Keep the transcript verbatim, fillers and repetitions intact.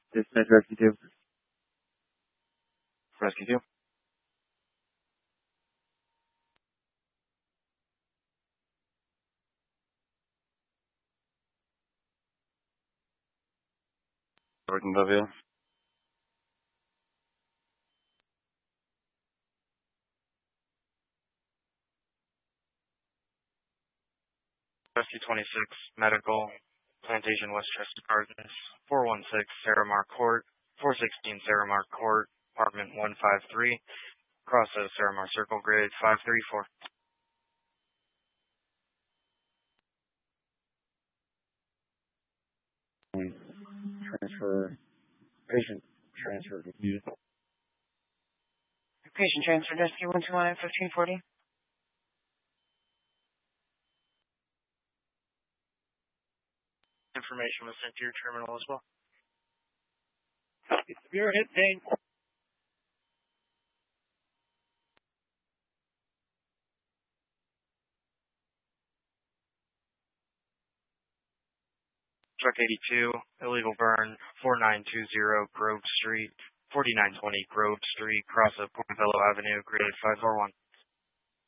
Dispatch Rescue two. Rescue two. Jordan W. Rescue twenty-six, Medical, Plantation Westchester Gardens, four one six Sarah Court, four sixteen Sarah Court, Apartment one five three, Cross of Sarah Circle Grid five three four. Transfer, patient transfer. Patient transfer, Rescue one two one fifteen forty. Information was sent to your terminal as well. Spirit hit pain. Truck eighty-two, illegal burn, four nine two zero Grove Street, forty-nine twenty Grove Street, cross of Portobello Avenue, grade five four one.